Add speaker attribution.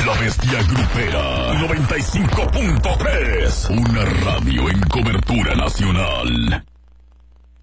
Speaker 1: La Bestia Grupera 95.3. Una radio en cobertura nacional.